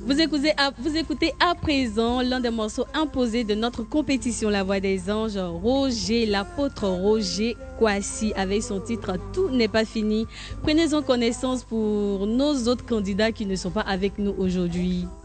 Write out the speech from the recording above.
Vous écoutez à présent l'un des morceaux imposés de notre compétition La Voix des Anges, Roger, l'apôtre Roger Kwasi, avec son titre Tout n'est pas fini. Prenez-en connaissance pour nos autres candidats qui ne sont pas avec nous aujourd'hui.